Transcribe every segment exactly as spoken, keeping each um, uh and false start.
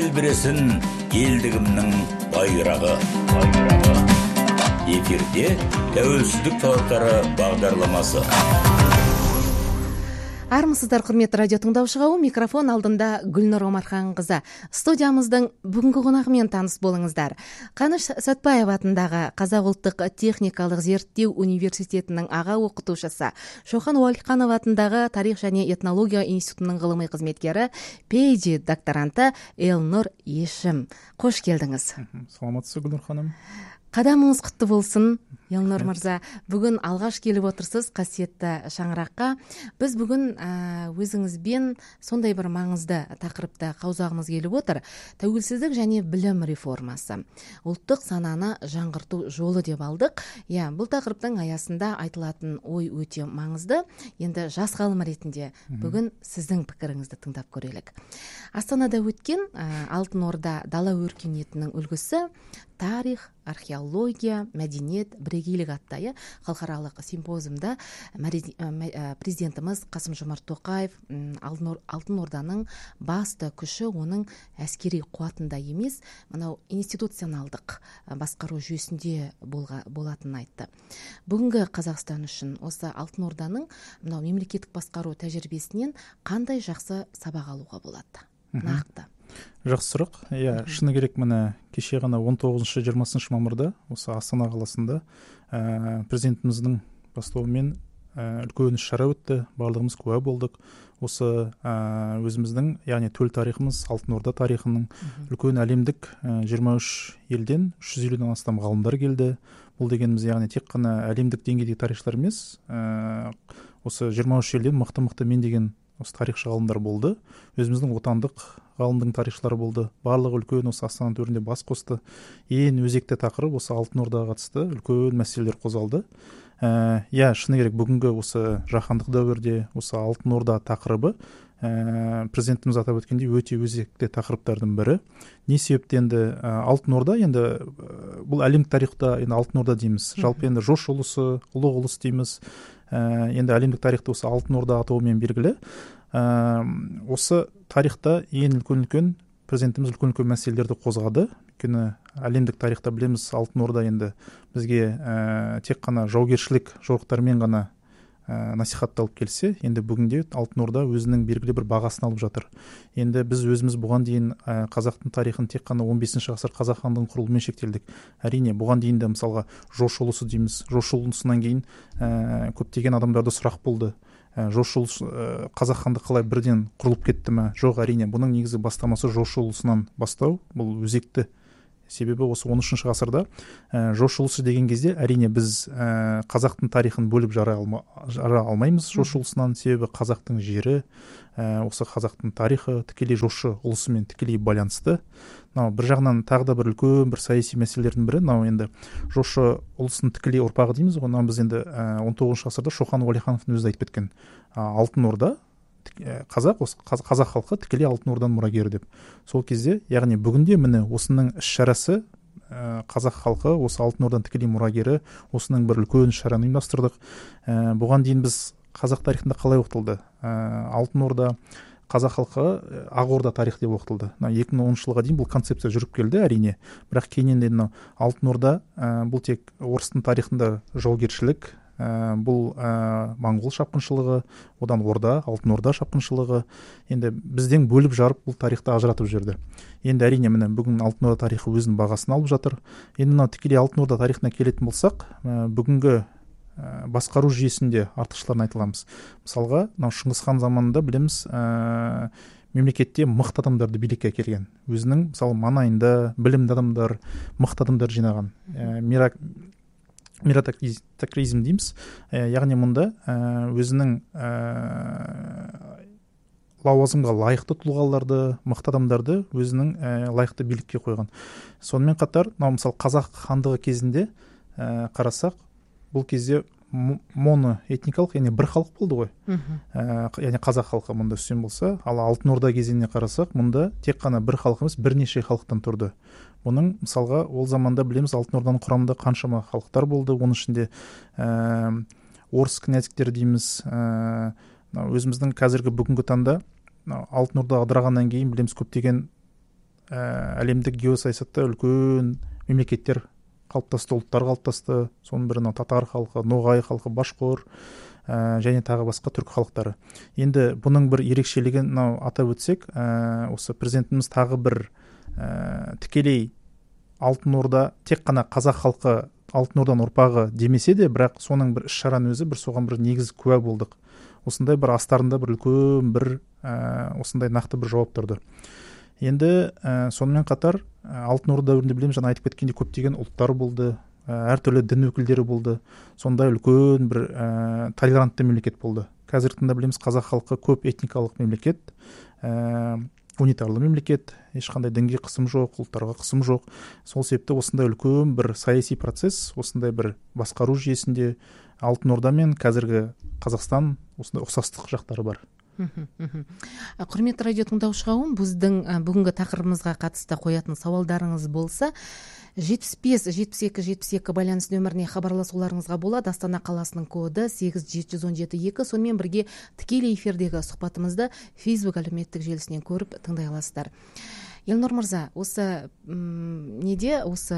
Білбіресін елдігімнің байрағы. Эфирде тәуелсіздік талаптары бағдарламасы. Армысыздар, құрметті радио тыңдаушыға, микрофон алдында Гүлнұр Омарханқызы. Студиямыздың бүгінгі қонағымен таныс болыңыздар. Қаныш Сәтбаев атындағы Қазақ ұлттық техникалық зерттеу университетінің аға оқытушысы, Шоқан Уәлиханов атындағы Тарих және этнология институтының ғылыми қызметкері, пэйджди докторанты Элнұр Ешім. Қош келдіңіз. Саламатсыз, Гүлнұр ханым. Қадамыңыз құтты болсын, Елнұр мырза. Бүгін алғаш келіп отырсыз қасиетті шаңыраққа. Біз бүгін өзіңізбен сондай бір маңызды тақырыпта қаузағымыз келіп отыр. Тәуелсіздік және білім реформасы. Ұлттық сананы жаңғырту жолы деп алдық. Я, бұл тақырыптың аясында айтылатын ой өте маңызды. Енді жас ғалым ретінде бүгін сіздің пікіріңізді тыңдап көрелік. Астанада өткен Алтын Орда дала өркениетінің үлгісі тарих, археология, мәдениет, бірегейлік атты халықаралық симпозиумда президентіміз Қасым-Жомарт Тоқаев Алтын Орданың басты күші оның әскери қуатында емес, мынау институционалдық басқару жүйесінде болатынын айтты. Бүгінгі Қазақстан үшін осы Алтын Орданың мынау мемлекеттік басқару тәжірибесінен қандай жақсы сабақ алуға болады? Нақты. Жақсы сұрақ. Иә, шыны керек, міне кеше ғана он тоғызыншы жиырмасыншы мамырда осы Астана қаласында ә, президентіміздің бастауымен ә, үлкен іс-шара өтті. Барлығымыз куә болдық. Осы ә, өзіміздің, яғни төл тарихымыз, Алтын Орда тарихының үлкен әлемдік ә, жиырма үш елден үш жүз елуден астам ғалымдар келді. Бұл дегеніміз, яғни тек қана әлемдік деңгейдегі тарихшылар емес, ә, осы жиырма үш елден мықты-мықты мен деген осы тарихшы ғалымдар болды. Өзіміздің отандық ғалымдың тарихшылары болды. Барлығы үлкен осы Астана төрінде бас қосты. Ең өзекті тақырып осы Алтын Ордаға қатысты үлкен мәселелер қозғалды. Ә, я, шыны керек, бүгінгі осы жаһандық дәуірде осы Алтын Орда тақырыбы ә, президентіміз атап өткендей өте өзекті тақырыптардың бірі. Не себепті енді ә, Алтын Орда, енді ә, бұл әлемдік тарихта енді Алтын Орда дейміз. Жалпы енді Жош ұлысы, ұлы ұлыс дейміз. Ә, енді әлемдік тарихта осы Алтын Орда атауымен белгілі. Ә, осы тарихта ең үлкен-үлкен президентіміз үлкен-үлкен мәселелерді қозғады. Өйткені әлемдік тарихта білеміз, Алтын Орда енді бізге ә, тек қана жаугершілік жорықтармен ғана ә, насихатталып келсе, енді бүгінде Алтын Орда өзінің белгілі бір бағасын алып жатыр. Енді біз өзіміз бұған дейін ә, қазақтың тарихын тек қана он бесінші ғасыр қазақ хандығының құрылуымен шектелдік. Әрине, бұған дейін де мысалға Жош ұлысы дейміз. Жош ұлысынан кейін ә, көптеген адамдарда сұрақ болды. Жош ұлысы қазақ хандығы қалай бірден құрылып кетті ме? Жоқ, әрине, бұның негізі бастамасы Жош ұлысынан бастау. Бұл өзекті. Себебі осы он үшінші ғасырда ә, Жош ұлысы деген кезде әрине біз ә, қазақтың тарихын бөліп жара, алма, жара алмаймыз Жош ұлысынан. Себебі қазақтың жері, ә, осы қазақтың тарихы тікелей Жошы ұлысымен тікелей байланысты. Нау бір жағынан тағы да бір үлкен бір саяси мәселелердің бірі, нау енді Жошы ұлысының тікелей ұрпағы дейміз ғой. Нау біз енді ә, он тоғызыншы ғасырда Шоқан Уәлихановтың өзі айтып кеткен, Алтын Орда қазақ, қазақ халқы тікелей Алтын Орданың мұрагері деп. Сол кезде, яғни бүгінде міне осының іс-шарасы, қазақ халқы осы Алтын Орданың тікелей мұрагері, осының бір үлкен іс-шараны ұйымдастырдық. Бұған дейін біз қазақ тарихында қалай оқытылды? Алтын Орда, қазақ халқы Ақ Орда тарих деп оқытылды. екі мың оныншы жылға дейін бұл концепция жүріп келді, әрине. Бірақ кейіннен де Алтын Орда бұл тек орыстың тарихында жаугершілік, бұл ә, Моңғол шапқыншылығы, одан Орда, Алтын Орда шапқыншылығы, енді бізден бөліп жарып бұл тарихты ажыратып жүрді. Енді әрине міне бүгін Алтын Орда тарихы өзінің бағасын алып жатыр. Енді мынау тікелей Алтын Орда тарихына келетін болсақ, ә, бүгінгі ә, басқару жүйесінде артықшыларын айтыламыз. Мысалға, мынау Шыңғыс хан заманында білеміз, ә, мемлекетте мықты адамдарды билікке әкелген. Өзінің мысалы маңайында білімді адамдар, мықты адамдар жинаған. Ә, мирак Меритократизм дейміз, яғни мұнда өзінің лауазымға лайықты тұлғаларды, мықты адамдарды өзінің лайықты билікке қойған. Сонымен қатар, мысалы қазақ хандығы кезінде қарасақ, бұл кезде моно этникалық, яғни бір халық болды ғой. Яғни қазақ халқы мұнда үстем болса, ал Алтын Орда кезеңіне қарасақ, мұнда тек қана бір халық емес, бірнеше халықтан тұрды. Бұның мысалға ол заманда білеміз, Алтын Орданың құрамында қаншама халықтар болды. Оның ішінде ә, орыс князьдіктер дейміз. Ә, өзіміздің қазіргі бүгінгі таңда Алтын Орда ыдырағаннан кейін білеміз көптеген әлемдік геосаясатта үлкен мемлекеттер қалыптасты, ұлттар қалыптасты. Соның бірі мынау татар халқы, ноғай халқы, башқұр және тағы басқа түркі халықтары. Енді бұның бір ерекшелігін мынау атап өтсек, осы президентіміз тағы бір тікелей Алтын Орда тек қана қазақ халқы Алтын Орданың ұрпағы демесе де, бірақ соның бір іс-шараның өзі бір соған бір негіз куә болдық. Осындай бір астарында бір үлкен бір осындай нақты бір жауап тұрды. Енді сонымен қатар Алтын Орда дәуірінде білеміз, жаңа айтып кеткендей көптеген ұлттар болды, әртүрлі дін өкілдері болды. Сондай үлкен бір толерантты мемлекет болды. Қазіргі таңда білеміз, қазақ халқы көп этникалық мемлекет, унитарлы мемлекет, ешқандай дінге қысым жоқ, ұлттарға қысым жоқ. Сол себепті осындай үлкен бір саяси процесс, осындай бір басқару жүйесінде Алтын Орда мен қазіргі Қазақстан осындай ұқсастық жақтары бар. Құрметті радио тыңдаушы қауым, біздің бүгінгі тақырыбымызға қатысты қоятын сауалдарыңыз болса, жетпіс бес жетпіс екі жетпіс екі байланыс нөміріне хабарласуларыңызға болады. Астана қаласының коды сегіз жеті жүз он жеті екі. Сонымен бірге тікелей эфирдегі сұхбатымызды Facebook әлеуметтік желісінен көріп тыңдай аласыздар. Елнұр мырза, осы неде, осы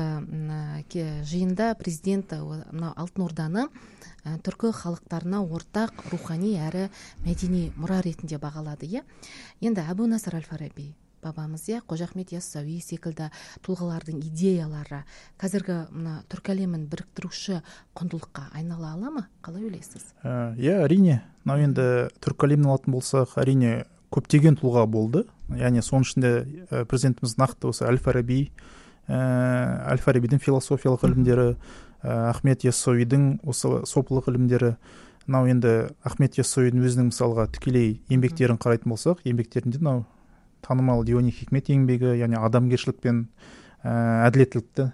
жиында президент Алтын Орданы түркі халықтарына ортақ рухани әрі мәдени мұра ретінде бағалады. Енді Әбу Насыр әл-Фараби бабамыз, Қожа Ахмет Яссауи секілді тұлғалардың идеялары қазіргі мына түркі әлемін біріктіруші құндылыққа айнала ала ма? Қалай ойлайсыз? Иә, әрине. Мынау енді түркі әлемін алатын болсақ, әрине көптеген тұлға болды. Яғни соның ішінде президентіміз нақты осы әл-Фараби, әл-Фарабидің философиялық ілімдері, Ахмет Яссауидің осы сопылық ілімдері. Мынау енді Ахмет Яссауидің өзінің мысалға тікелей еңбектерін қарайтын болсақ, еңбектерінде мынау танымал Диони Хикмет еңбегі, яғни адамгершілік пен әділеттілікті,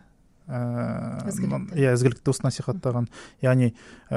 ізгілікті осы насихаттаған. Яғни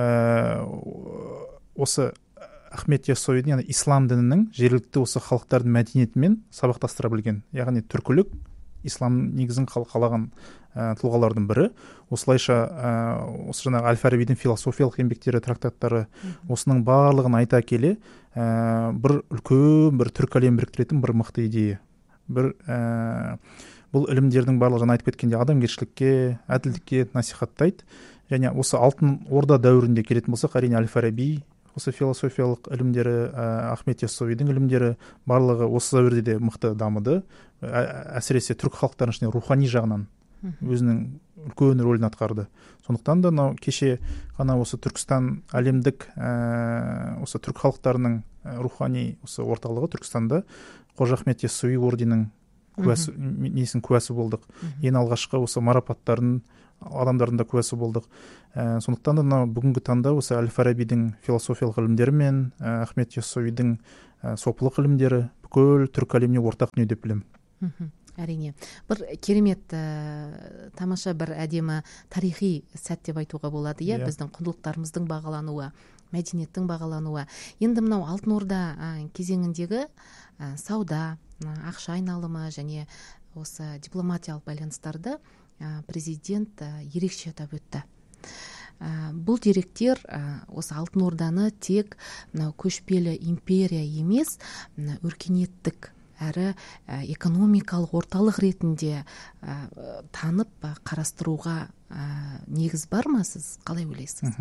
осы Ахмет Яссауидің, яғни ислам дінінің жергілікті осы халықтардың мәдениетімен сабақтастыра білген. Яғни түркілік ислам негізін қалаған тұлғалардың бірі. Осылайша осы жаңағы әл-Фарабидің философиялық еңбектері, трактаттары, осының барлығын айта келе бір үлкен бір түркі әлемін біріктіретін бір мықты идея. Бір бұл ілімдердің барлығы жаңа айтып кеткенде адамгершілікке, әділдікке насихаттайды. Және осы Алтын Орда дәуірінде келетін болсақ, әрине әл-Фараби осы философиялық ілімдері, Ахмет Яссауидің ілімдері барлығы осы дәуірде де мықты дамыды. Әсіресе түркі халықтарының ішінде рухани жағынан өзінің үлкен рөлін атқарды. Сондықтан да мынау кеше ғана осы Түркістан әлемдік осы түркі халықтарының рухани осы орталығы Түркістанда Қожа Ахмет Яссауи орденінің куәсі, несін куәсі болдық. Ең алғашқы осы марапаттардың адамдардың да куәсі болдық. Сондықтан да мынау бүгінгі таңда осы әл-Фарабидің философиялық ілімдері мен Ахмет Яссауидің сопылық ілімдері бүкіл түркі әлеміне ортақ дүние деп білемін. Әрине. Бір керемет тамаша бір әдемі тарихи сәт деп айтуға болады, иә, біздің құндылықтарымыздың бағалануы, мәдениеттің бағалануы. Енді мынау Алтын Орда кезеңіндегі сауда, ақша айналымы және осы дипломатиялық байланыстарды президент ерекше атап өтті. Бұл деректер осы Алтын Орданы тек көшпелі империя емес, өркениеттік әрі экономикалық орталық ретінде танып қарастыруға негіз бар ма, сіз қалай ойлайсыз?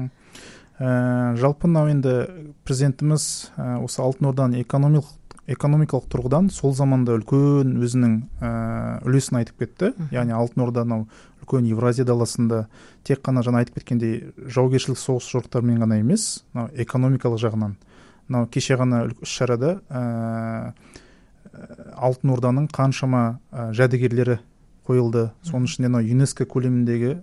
Жалпы мынау енді президентіміз осы Алтын Орданың экономикалық экономикалық тұрғыдан сол заманда үлкен өзінің үлесін айтып кетті. Яғни Алтын Орда үлкен Евразия даласында тек қана жаңа айтып кеткендей жаугершілік соғыс жорықтарымен ғана емес, экономикалық жағынан. Кеше ғана іс-шарада Алтын Орданың қаншама жәдігерлері қойылды. Соның ішінде ЮНЕСКО көлеміндегі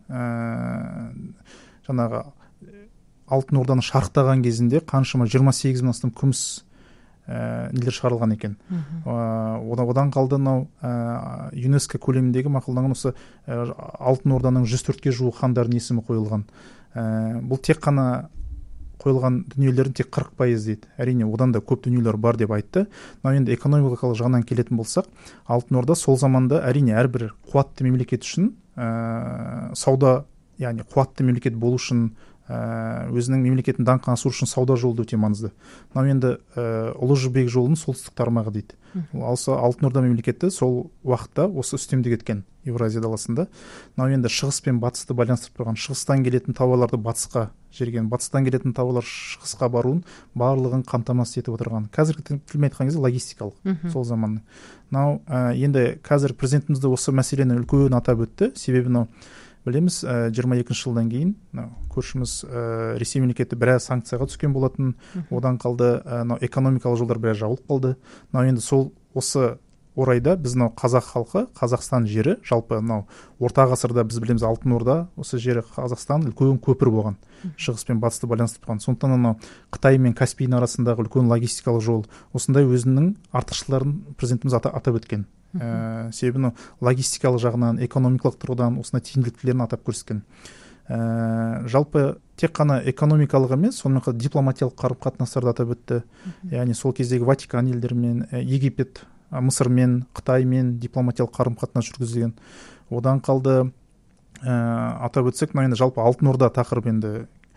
жаңағы Алтын Орданы шарықтаған кезінде қаншама жиырма сегіз мың астам күміс нелер шығарылған екен. Одан қалды мынау ЮНЕСКО көлеміндегі мақұлданған осы Алтын Орданың жүз төртке жуық хандардың есімі қойылған. Бұл тек қана қойылған дүниелердің тек қырық пайыз дейді. Әрине, одан да көп дүниелер бар деп айтты. Мынау енді экономикалық жағынан келетін болсақ, Алтын Орда сол заманда әрине әрбір қуатты мемлекет үшін сауда, яғни қуатты мемлекет болу үшін өзінің мемлекетін даңқын асыру үшін сауда жолы өте маңызды. Мынау енді Ұлы Жібек жолының солтүстік тармағы дейді. Алса Алтын Орда мемлекеті сол уақытта осы үстемдік еткен Еуразия даласында. Мынау енді шығыс пен батысты байланыстырып тұрған, шығыстан келетін тауарларды батысқа жерген, батыстан келетін тауарлар шығысқа баруын барлығын қамтамасыз етіп отырған. Қазіргі тілмен айтқан кезде логистикалық сол заманның. Мынау енді қазір президентіміз де осы мәселені үлкен атап өтті. Себебі мынау білеміз, жиырма екінші жылдан кейін көршіміз Ресей мемлекеті біраз санкцияға түскен болатын. Одан қалды экономикалық жолдар біраз жабылып қалды. Мынау енді сол осы орайда біз мынау қазақ халқы, Қазақстан жері, жалпы мынау орта ғасырда біз білеміз Алтын Орда, осы жері Қазақстан үлкен көпір болған, шығыс пен батысты байланыстырып тұрған. Сондықтан мынау Қытай мен Каспийдің арасындағы үлкен логистикалық жол, осындай өзінің артықшылықтарын президентіміз атап өткен. Ә, себебі логистикалық жағынан, экономикалық тұрғыдан осындай тиімділіктерін атап көрсеткен. Ә, жалпы тек қана экономикалық емес, сонымен қатар дипломатиялық қарым-қатынастарды атап өтті. Яғни сол кездегі Ватикан елдерімен, Египет, Мысырмен, Қытаймен дипломатиялық қарым-қатынас жүргізген. Одан қалды ә, атап өтсек, мына енді жалпы Алтын Орда тақырыбы енді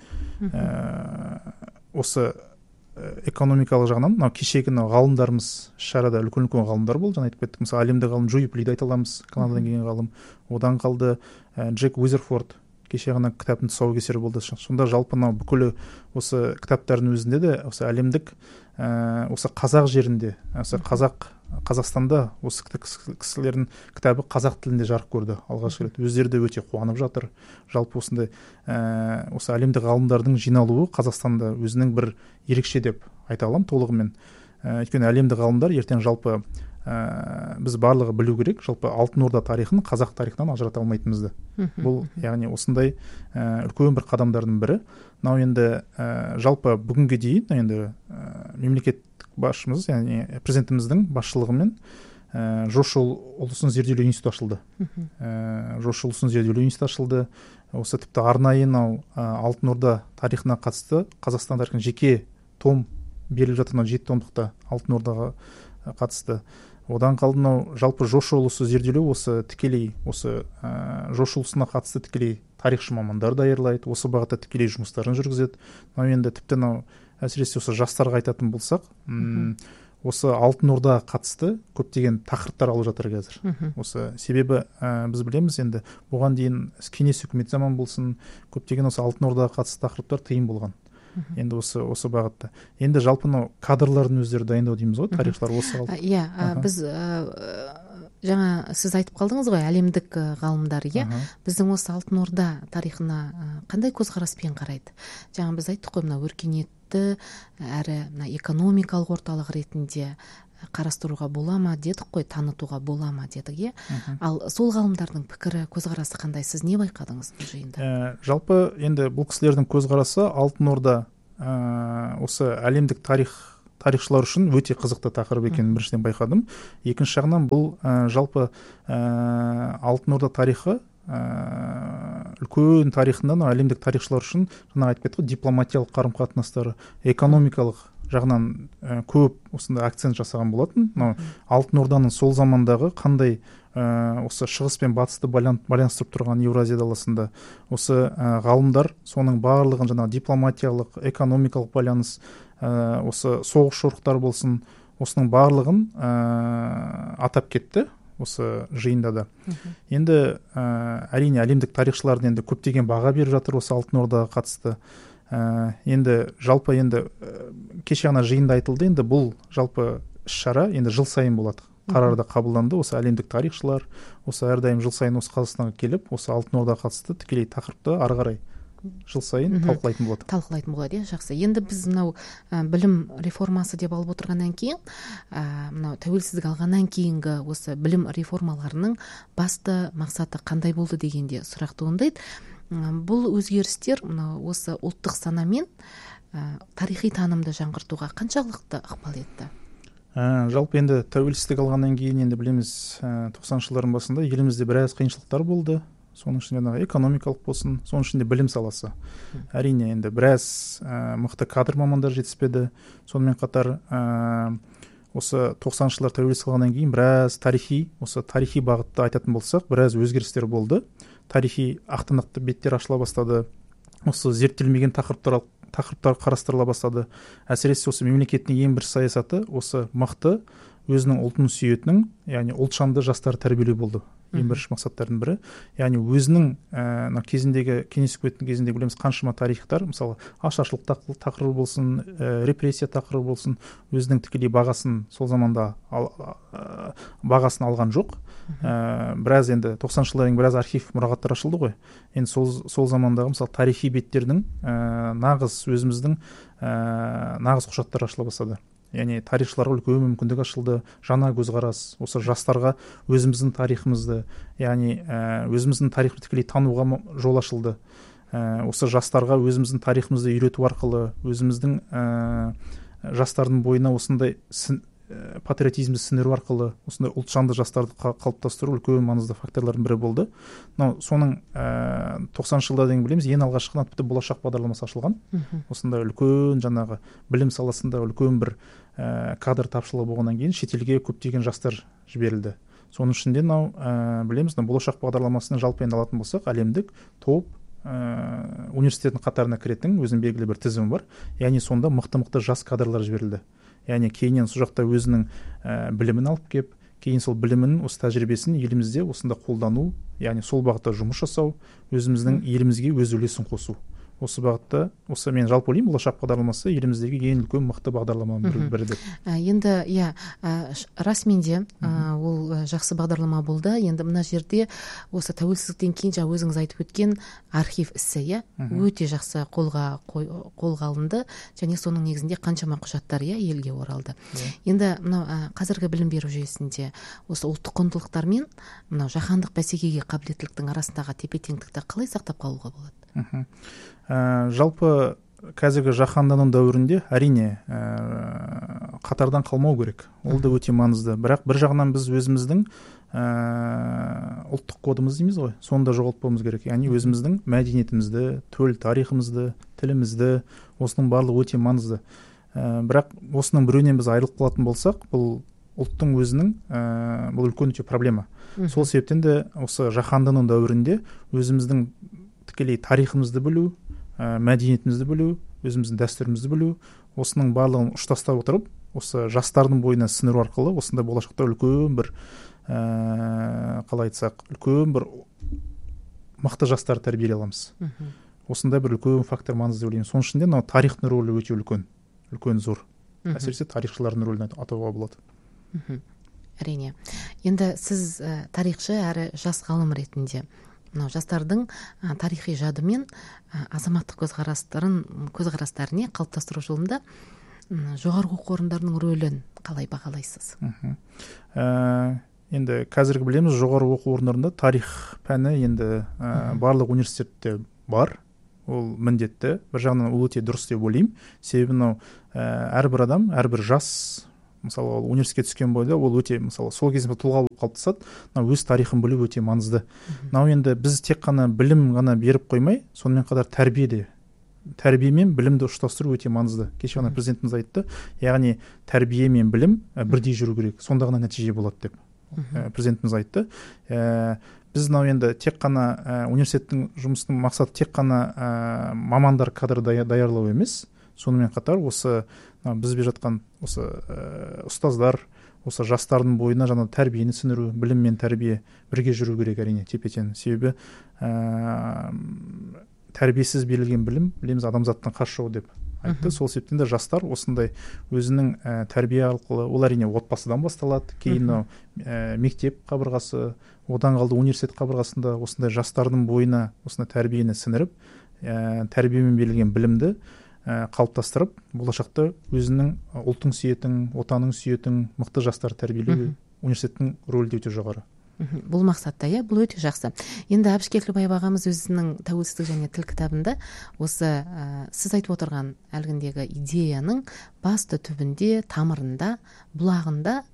ә, осы экономикалық жағынан, мынау кешегі ғалымдарымыз шарада үлкен-үлкен ғалымдар болды, жаңа айтып кеттік. Мысалы, әлемдік ғалым Джойп Лиді айта аламыз, Канададан келген ғалым. Одан қалды Джек Уизерфорд, кеше ғана кітаптың тұсаукесері болды. Сонда жалпы мынау бүкілі осы кітаптардың өзінде де осы әлемдік осы қазақ жерінде, осы қазақ Қазақстанда осы кісілердің кітабы қазақ тілінде жарық көрді алғаш рет. Өздері де өте қуанып жатыр. Жалпы осындай ә, осы әлемдік ғалымдардың жиналуы Қазақстанда өзінің бір ерекше деп айта аламын толығымен. Ә, өйткені әлемдік ғалымдар ертең жалпы ә, біз барлығы білу керек, жалпы Алтын Орда тарихын қазақ тарихынан ажырата алмайтынымызды. Бұл яғни осындай ә, үлкен бір қадамдардың бірі. Мынау енді ә, жалпы бүгінге дейін енді ә, мемлекет басшымыз, яғни президентіміздің басшылығымен ә, Жошыл ұлысын зерделеу институты ашылды. Ә, Жошыл ұлысын зерделеу институты ашылды. Осы тіпті арнайы мынау Алтын Орда тарихына қатысты Қазақстан тарихын жеке том беріліп жатыр, жеті томдықта Алтын Ордаға қатысты. Одан қалды мынау жалпы Жошыл ұлысы зерделеу осы тікелей осы ә, Жошыл ұлысына қатысты тікелей тарихшы мамандар даярлайды, осы бағытта тікелей жұмыстарын жүргізеді. Мынау енді тіпті мынау әсіресе осы жастарға айтатын болсақ, м осы Алтын Ордаға қатысты көптеген тақырыптар алып жатыр қазір. Осы себебі ә, біз білеміз енді оған дейін кеңес үкімет заман болсын, көптеген осы Алтын Ордаға қатысты тақырыптар тыйым болған. Енді осы осы бағытта. Енді жалпы мынау кадрлардың өздері дайындау дейміз ғой, тарихшылар осы алды. Иә, біз жаңа сіз айтып қалдыңыз ғой, әлемдік ғалымдар, иә, біздің осы Алтын Орда тарихына қандай көзқараспен қарайды? Жаңа біз айттық қой, мына өркениетті әрі мына экономикалық орталық ретінде қарастыруға бола ма дедік қой, танытуға бола ма дедік, иә. Ал сол ғалымдардың пікірі, көзқарасы қандай? Сіз не байқадыңыз бұл жиында? Ә, жалпы енді бұл кісілердің көзқарасы Алтын Орда ә, осы әлемдік тарих тарихшылар үшін өте қызықты тақырып екенін біріншіден байқадым. Екінші жағынан бұл ә, жалпы ә, Алтын Орда тарихы ә, үлкен тарихында әлемдік тарихшылар үшін жаңа айтып кеттік, дипломатиялық қарым-қатынастары, экономикалық жағынан ә, көп осындай акцент жасаған болатын. Мынау Алтын Орданың сол замандағы қандай ә, осы шығыс пен батысты байланыстырып тұрған Еуразия даласында осы ә, ғалымдар соның барлығын жаңа дипломатиялық, экономикалық байланыс, ә, осы соғыс жорықтар болсын, осының барлығын ә, атап кетті осы жиында да. Енді ә, әрине әлемдік тарихшылардың енді көптеген баға беріп жатыр осы Алтын Ордаға қатысты. Ә, енді жалпы енді кеше ғана жиында айтылды, енді бұл жалпы іс-шара енді жыл сайын болады. Қарарда қабылданды, осы әлемдік тарихшылар осы әрдайым жыл сайын осы Қазақстанға келіп, осы Алтын Ордаға қатысты тікелей тақырыпты ары қарай жыл сайын талқылайтын болады. Талқылайтын болады, иә, жақсы. Енді біз мынау білім реформасы деп алып отырғаннан кейін, мынау тәуелсіздік алғаннан кейінгі осы білім реформаларының басты мақсаты қандай болды дегенде сұрақ туындайды. Бұл өзгерістер осы ұлттық санамен тарихи танымды жаңғыртуға қаншалықты ықпал етті? Ә, жалпы енді тәуелсіздік алғаннан кейін енді білеміз, тоқсаныншы жылдардың басында елімізде біраз қиыншылықтар болды. Соның ішінде экономикалық болсын, соның ішінде білім саласы. Әрине енді біраз ә, мықты кадр мамандар жетіспеді. Сонымен қатар ә, осы тоқсаныншы жылдар тәуелсіздік алғаннан кейін біраз тарихи, осы тарихи бағытта айтатын болсақ, біраз өзгерістер болды. Тарихи ақтаңдақ беттер ашыла бастады. осы зерттелмеген тақырыптар тақырыптар қарастырыла бастады. Әсіресе осы мемлекеттің ең бір саясаты осы мықты өзінің ұлтын сүйетінің, яғни ұлтжанды жастар тәрбиелеу болды. Ең бірінші мақсаттардың бірі. Яғни өзінің ә, кезіндегі кеңес үкіметінің кезінде білеміз қаншама тарихтар, мысалы ашаршылық тақырыбы болсын, ә, репрессия тақырыбы болсын, өзінің тікелей бағасын сол заманда ал, ә, бағасын алған жоқ. Ә, біраз енді тоқсаныншы жылдардан біраз архив мұрағаттар ашылды ғой. Енді сол сол замандағы мысалы тарихи беттердің ә, нағыз өзіміздің ә, нағыз құжаттар ашыла бастады. Яғни тарихшыларға үлкен мүмкіндік ашылды, жаңа көзқарас, осы жастарға өзіміздің тарихымызды, яғни өзіміздің тарихты тікелей тануға жол ашылды. Осы жастарға өзіміздің тарихымызды үйрету арқылы, өзіміздің жастардың бойына осындай патриотизмді сіңіру арқылы осындай ұлтжанды жастарды қалыптастыру үлкен маңызды факторлардың бірі болды. Мынау соның тоқсаныншы жылдардан білеміз, ең алғашқы тіпті болашақ бағдарламасы ашылған. Осындай үлкен жаңағы білім саласында үлкен бір кадр тапшылығы болғаннан кейін шетелге көптеген жастар жіберілді. Соның ішінде мынау білеміз, болашақ бағдарламасының жалпы енді алатын болсақ, әлемдік топ университеттің қатарына кіретін өзінің белгілі бір тізімі бар. Яғни сонда мықты-мықты жас кадрлар жіберілді. Яғни кейіннен сол жақта өзінің ә, білімін алып кеп, кейін сол білімін, осы тәжірибесін елімізде осында қолдану, яғни сол бағытта жұмыс жасау, өзіміздің елімізге өз үлесін қосу. Осы бағытта, осы мен жалпы ойлаймын, болашақ бағдарламасы еліміздегі ең үлкен мықты бағдарламаның бірі деп. Енді иә, расменде ол жақсы бағдарлама болды. Енді мына жерде осы тәуелсіздіктен кейін жаңа өзіңіз айтып өткен архив ісі, иә, өте жақсы қолға қолға алынды, және соның негізінде қаншама құжаттар иә елге оралды. Енді мынау қазіргі білім беру жүйесінде осы ұлттық құндылықтар мен мынау жаһандық бәсекеге қабілеттіліктің арасындағы тепе-теңдікті қалай сақтап қалуға болады? Ә, жалпы қазіргі жаһандану дәуірінде әрине ә, қатардан қалмау керек. Ол да өте маңызды. Бірақ бір жағынан біз өзіміздің ә, ұлттық кодымыз дейміз ғой, соны да жоғалтпауымыз керек. Яғни өзіміздің мәдениетімізді, төл тарихымызды, тілімізді, осының барлығы өте маңызды. Ә, бірақ осының біреуінен біз айырылып қалатын болсақ, бұл ұлттың өзінің ә, бұл үлкен өте проблема. Сол себептен де осы жаһандану дәуірінде өзіміздің тікелей тарихымызды білу, ә, мәдениетімізді білу, өзіміздің дәстүрімізді білу, осының барлығын ұштастап отырып, осы жастардың бойына сіңіру арқылы осындай болашақта үлкен бір ә, қалай айтсақ, үлкен бір мықты жастар тәрбиелей аламыз. Осындай бір үлкен фактор маңызды деп ойлаймын. Соның ішінде мынау тарихтың рөлі өте үлкен, үлкен зор. Әсіресе тарихшылардың рөлін атауға болады. Әрине. Енді сіз ә, тарихшы әрі жас ғалым ретінде мынау жастардың ә, тарихи жады мен ә, азаматтық көзқарастарын көзқарастарын қалыптастыру жолында ә, жоғарғы оқу орындарының рөлін қалай бағалайсыз? Ә, енді қазіргі білеміз, жоғарғы оқу орындарында тарих пәні енді ә, барлық университетте бар. Ол міндетті. Бір жағынан ол өте дұрыс деп ойлаймын. Себебі мынау ә, әрбір адам, әрбір жас, мысалы ол университетке түскен бойда ол өте, мысалы сол кезде тұлға болып қалыптасады, мынау өз тарихын білу өте маңызды. Мынау енді біз тек қана білім ғана беріп қоймай, сонымен қатар тәрбие де, тәрбие мен білімді ұштастыру өте маңызды. Кеше ғана президентіміз айтты, яғни тәрбие мен білім бірдей жүру керек, сонда ғана нәтиже болады деп президентіміз айтты. Біз мынау енді тек қана университеттің жұмысының мақсаты тек қана мамандар кадр даярлау емес, сонымен қатар осы біз беріп жатқан осы ә, ұстаздар, осы жастардың бойына жаңа тәрбиені сіңіру, білім мен тәрбие бірге жүру керек әрине, тепе-тең. Себебі ә, тәрбиесіз берілген білім, білеміз, адамзаттың қас жауы деп айтты. Сол себептен де жастар осындай өзінің ә, тәрбие арқылы, ол әрине отбасыдан басталады, кейін ә, мектеп қабырғасы, одан қалды университет қабырғасында осындай жастардың бойына осындай тәрбиені сіңіріп, ә, тәрбиемен берілген білімді қалыптастырып, болашақта өзінің ұлтың сүйетін, отаның сүйетін мықты жастар тәрбиелеу университеттің рөлі де өте жоғары. Бұл мақсатта, иә, бұл өте жақсы. Енді Әбіш Кекілбаев ағамыз өзінің тәуелсіздік және тіл кітабында осы ә, сіз айтып отырған әлгіндегі идеяның басты түбінде, тамырында, бұлағында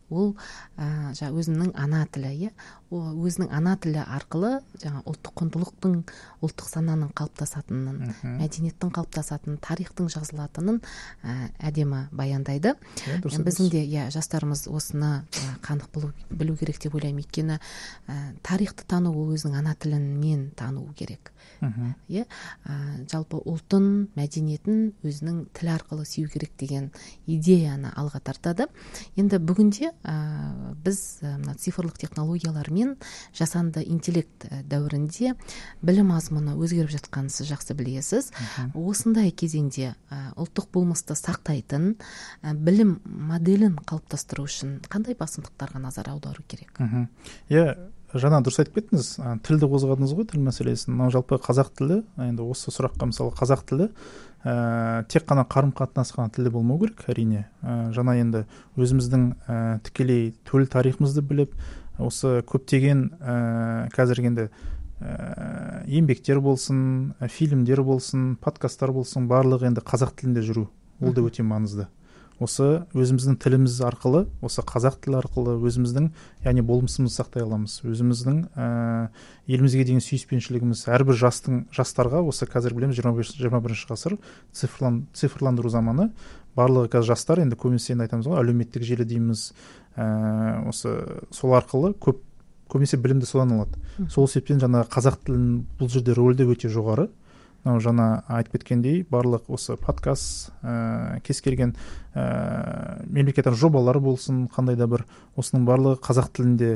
ол ә, жаңа өзінің ана тілі, иә, ол өзінің ана тілі арқылы жаңа ұлттық құндылықтың, ұлттық сананың қалыптасатынын, мәдениеттің қалыптасатынын, тарихтың жазылатынын ә, әдемі баяндайды. Иә, дұрыс, біздің де иә жастарымыз осыны ә, қанық білу, білу керек деп ойлаймын. Өйткені ә, тарихты тану ол өзінің ана тілімен тану керек. Иә, жалпы ұлтын, мәдениетін өзінің тіл арқылы сүю керек деген идеяны алға тартады. Енді бүгінде ә, біз мына цифрлық технологиялармен жасанды интеллект дәуірінде білім мазмұны өзгеріп жатқанын сіз жақсы білесіз. Осындай кезеңде ә, ұлттық болмысты сақтайтын ә, білім моделін қалыптастыру үшін қандай басымдықтарға назар аудару керек? Иә, жаңа дұрыс айтып кеттіңіз, тілді қозғадыңыз ғой, тіл мәселесін. Мынау жалпы қазақ тілі, енді осы сұраққа мысалы қазақ тілі ә, тек қана қарым-қатынас қана тілі болмау керек, әрине. Ә, жаңа енді өзіміздің ә, тікелей төл тарихымызды біліп, осы көптеген ә, қазіргі енді ә, еңбектер болсын, ә, фильмдер болсын, подкасттар болсын, барлығы енді қазақ тілінде жүру. Ол да өте маңызды. Осы өзіміздің тіліміз арқылы, осы қазақ тілі арқылы өзіміздің, яғни болмысымызды сақтай аламыз. Өзіміздің ә, елімізге деген сүйіспеншілігіміз, әрбір жастың жастарға, осы қазір білеміз жиырма бірінші ғасыр цифрлан, цифрландыру заманы, барлығы қазір жастар, енді көбінесе енді айтамыз ғой, әлеуметтік желі дейміз, ә, осы сол арқылы көп көбінесе білімді содан алады. Сол себептен жаңа қазақ тілінің бұл жерде рөлі өте жоғары. Мынау жаңа айтып кеткендей, барлық осы подкаст, ә, кез келген ә, мемлекеттік жобалар болсын, қандай да бір осының барлығы қазақ тілінде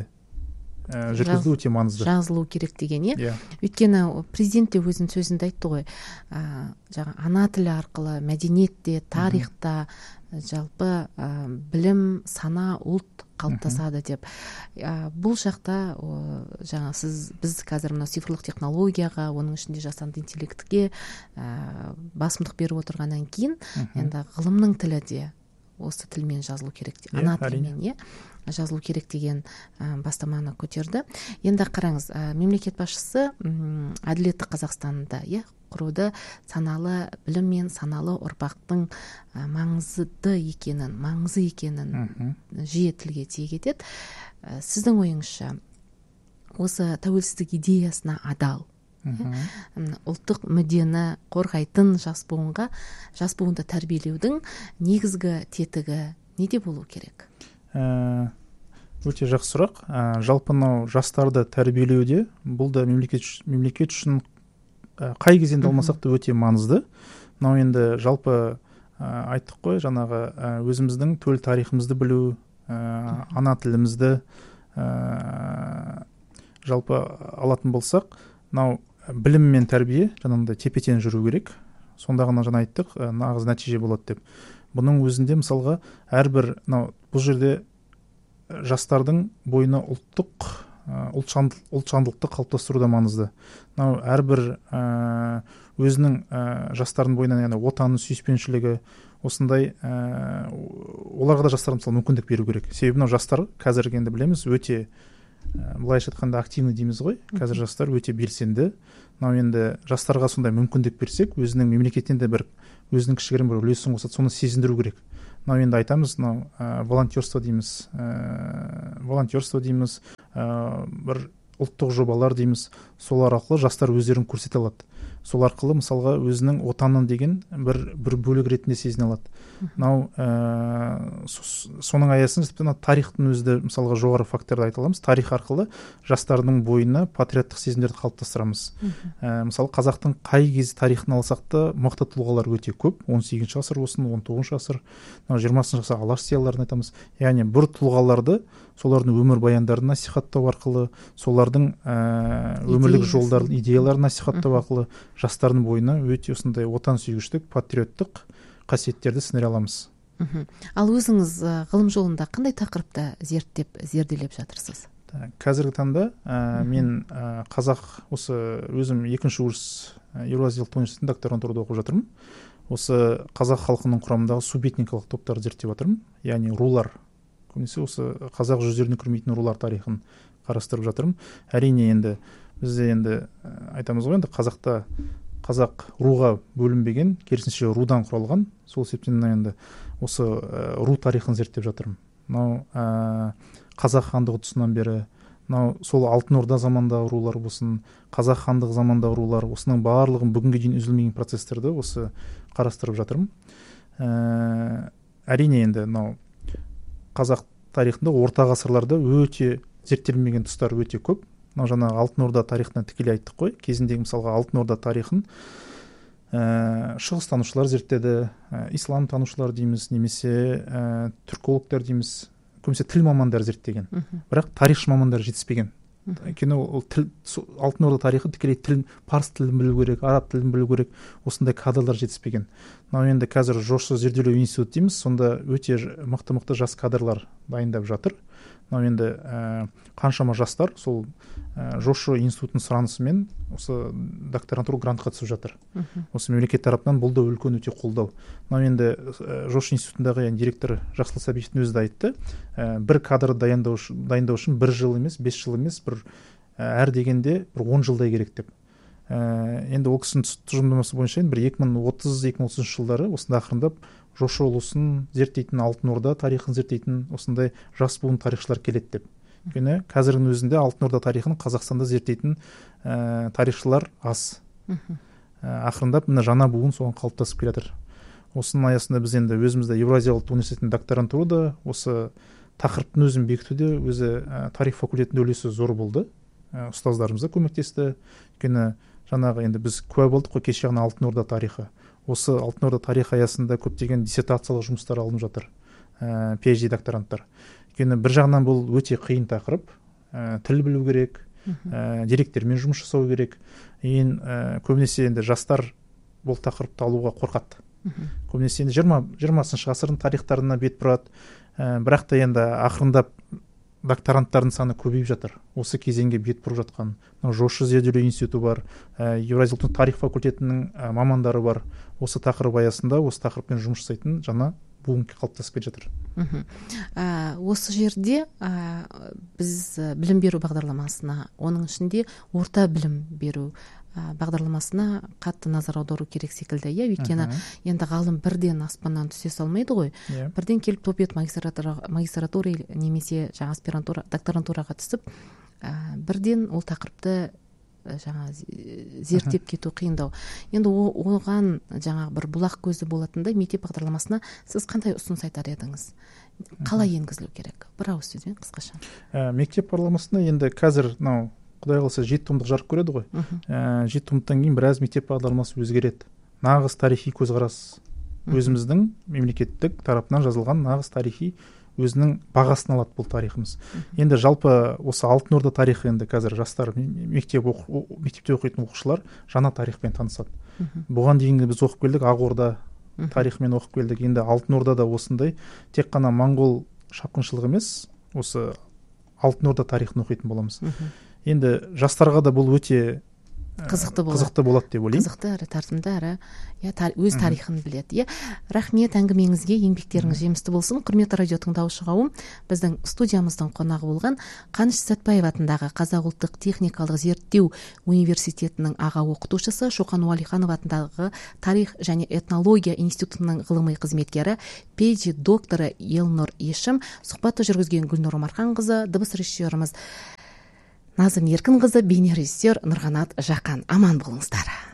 ә, жүргізілу өте маңызды. Жазылу керек деген, иә. Yeah. Өйткені президент те өзінің сөзінде айтты ғой, ә, жаңа ана тілі арқылы мәдениетте, тарихта, жалпы ә, білім, сана, ұлт қалыптасады деп. Ә, бұл жақта о, жаңа сіз біз қазір мына цифрлық технологияға, оның ішінде жасанды интеллектке ә, басымдық беріп отырғаннан кейін, енді ғылымның тілі де осы тілмен жазылу керек, yeah, ана тілмен, иә, жазылу керек деген ә, бастаманы көтерді. Енді қараңыз, ә, мемлекет басшысы м, әділетті Қазақстанды, иә, құруды саналы білім мен саналы ұрпақтың ә, маңызды екенін, маңызы екенін жиі тілге тиек етеді. Ә, сіздің ойыңызша, осы тәуелсіздік идеясына адал, ұлттық мүддені қорғайтын жас буынға, жас буынды тәрбиелеудің негізгі тетігі неде болу керек? Ә, өте жақсы сұрақ. Ә, жалпы мынау жастарды тәрбиелеуде бұл да мемлекет, мемлекет үшін қай кезеңде алмасақ та өте маңызды. Мынау енді жалпы ә, айттық қой, жаңағы ә, өзіміздің төл тарихымызды білу, ә, ана тілімізді ә, жалпы алатын болсақ, мынау білім мен тәрбие жаңағыдай тепе-тең жүру керек. Сонда ғана жаңа айттық, ә, нағыз нәтиже болады деп. Бұның өзінде мысалға әрбір мынау бұл жерде жастардың бойына ұлттық ұлтшандылықты қалыптастыру да маңызды. Мынау әрбір ә, өзінің ә, жастардың бойынан, яғни отанның сүйіспеншілігі, осындай ә, оларға да жастар мысалы мүмкіндік беру керек. Себебі мынау жастар қазіргі енді білеміз, өте ә, былайша айтқанда активный дейміз ғой. Қазір жастар өте белсенді. Мынау енді жастарға сондай мүмкіндік берсек, өзінің мемлекеттен де бір өзінің кішігірім бір үлесін қосады, соны сезіндіру керек. Мынау енді айтамыз, мынау ә, волонтерство дейміз, ә, волонтерство дейміз, ә, бір ұлттық жобалар дейміз, солар арқылы жастар өздерін көрсете алады. Сол арқылы мысалға өзінің отанын деген бір бір бөлік ретінде сезіне алады. Мынау ә, соның аясында тарихтың өзі мысалға жоғары факторды айта аламыз. Тарих арқылы жастардың бойына патриоттық сезімдерді қалыптастырамыз. Ә, мысалы қазақтың қай кез тарихын алсақ та мықты тұлғалар өте көп. он сегізінші ғасыр болсын, он тоғызыншы ғасыр, жиырмасыншы ғасыр алаш зиялыларын айтамыз. Яғни бір тұлғаларды солардың өмір баяндарын насихаттау арқылы, солардың ә, өмірлік жолдарын, идеяларын насихаттау арқылы жастардың бойына өте осындай отансүйгіштік, патриоттық қасиеттерді сіңіре аламыз. Ал өзіңіз ғылым жолында қандай тақырыпты зерттеп, зерделеп жатырсыз? Қазіргі таңда ә, мен ә, қазақ, осы өзім екінші курс Еуразиялық университетінде докторантурада оқып жатырмын. Осы қазақ халқының құрамындағы субэтникалық топтарды зерттеп жатырмын. Яғни рулар, көбінесе осы қазақ жүздеріне кірмейтін рулар тарихын қарастырып жатырмын. Әрине енді бізде енді айтамыз ғой, енді қазақта қазақ руға бөлінбеген, керісінше рудан құралған. Сол себептен енді осы ру тарихын зерттеп жатырмын. мынау ә, қазақ хандығы тұсынан бері, мынау сол алтын орда замандағы рулар болсын, қазақ хандығы замандағы рулар, осының барлығын бүгінге дейін үзілмеген процестерді осы қарастырып жатырмын. ә, әрине енді мынау қазақ тарихында орта ғасырларда өте зерттелмеген тұстар өте көп. Мынау жаңағы алтын орда тарихынан тікелей айттық қой. Кезіндегі мысалға алтын орда тарихын ә, шығыстанушылар зерттеді, ә, ислам танушылар дейміз, немесе ә, түркологтар дейміз, көбінесе тіл мамандары зерттеген. Бірақ тарихшы мамандар жетіспеген. Өйткені ол тіл, алтын орда тарихы тікелей тіл, парс тілін білу керек, араб тілін білу керек, осындай кадрлар жетіспеген. Мынау енді қазір жошы зерделеу институты дейміз, сонда өте мықты-мықты жас кадрлар дайындап жатыр. Мынау енді ә, қаншама жастар сол ә, жошы институтының сұранысымен осы докторантура грантқа түсіп жатыр. Осы мемлекет тарапынан бұл да үлкен өте қолдау. Мынау енді ә, жошы институтындағы yani, директор Жақсылық Сәбиевтің өзі де айтты, ә, бір кадр дайындау, дайындау үшін бір жыл емес, бес жыл емес, бір ә, әр дегенде бір он жылдай керек деп. Ә, енді ол кісінің тұжырымдамасы бойынша бір екі мың отыз екі мың отызыншы жылдары осында ақырындап жошы ұлысын зерттейтін, алтын орда тарихын зерттейтін осындай жас буын тарихшылар келеді деп. Өйткені қазірдің өзінде алтын орда тарихын Қазақстанда зерттейтін ә, тарихшылар аз. Ә, ақырындап мына жаңа буын соған қалыптасып келе жатыр. Осының аясында біз енді өзімізде Еуразия ұлттық университетінің докторантурада осы тақырыптың өзін бекітуде өзі ә, тарих факультетінің үлесі зор болды. Ә, ұстаздарымыз да көмектесті. Өйткені жаңағы енді біз куә болдық қой кеше ғана алтын орда тарихы. Осы алтын орда тарихы аясында көптеген диссертациялық жұмыстар алынып жатыр, ә, пи эйч ди докторанттар. Өйткені бір жағынан бұл өте қиын тақырып, ә, тіл білу керек, ә, деректермен жұмыс жасау керек. Ең ә, көбінесе енді жастар бұл тақырыпты алуға қорқады. Көбінесе енді жиырмасыншы ғасырдың тарихтарына бет бұрады, ә, бірақ та енді ақырындап докторанттардың саны көбейіп жатыр. Осы кезеңге бет бұрып жатқан жошы зерделеу институты бар, ә, Еуразия ұлттық тарих факультетінің ә, мамандары бар. Осы тақырып аясында осы тақырыппен жұмыс жасайтын жаңа буын қалыптасып келе жатыр. ә, осы жерде ә, біз білім беру бағдарламасына, оның ішінде орта білім беру ә, бағдарламасына қатты назар аудару керек секілді. Иә, өйткені енді ғалым бірден аспаннан түсе салмайды ғой. Yeah. Бірден келіп топ ет магистратура, магистратура немесе жаңа аспирантура, докторантураға түсіп, ә, бірден ол тақырыпты жаңа зерттеп кету қиындау. Енді оған жаңа бір бұлақ көзі болатындай мектеп бағдарламасына сіз қандай ұсыныс айтар едіңіз? Қалай енгізілу керек? Бір ауыз сөзбен қысқаша. Ә, мектеп бағдарламасында енді қазір мынау Құдай қаласа жеті томдық жарық көреді ғой. Ә, жеті томдықтан кейін біраз мектеп бағдарламасы өзгереді. Нағыз тарихи көзқарас, өзіміздің мемлекеттік тарапынан жазылған нағыз тарихи өзінің бағасын алады бұл тарихымыз. Енді жалпы осы алтын орда тарихы енді қазір жастар мектеп оқу, мектепте оқитын оқушылар жаңа тарихпен танысады. Бұған дейін біз оқып келдік ақ орда тарихымен оқып келдік. Енді алтын орда да осындай тек қана моңғол шапқыншылығы емес, осы алтын орда тарихын оқитын боламыз. Енді жастарға да бұл өте қызықты болады. Қызықты болады деп ойлаймын. Қызықты әрі тартымды әрі я өз тарихын біледі. Я рахмет әңгімеңізге, еңбектеріңіз жемісті болсын. Құрметті радио тыңдаушы қауым, біздің студиямыздың қонағы болған Қаныш Сәтбаев атындағы Қазақ ұлттық техникалық зерттеу университетінің аға оқытушысы, Шоқан Уәлиханов атындағы тарих және этнология институтының ғылыми қызметкері, пи эйч ди докторы Елнұр Ешім, сұхбатты жүргізген Гүлнұр Омарханқызы, дыбыс режиссеріміз Назым Еркінқызы, бейне режиссер Нұрғанат Жақан. Аман болыңыздар.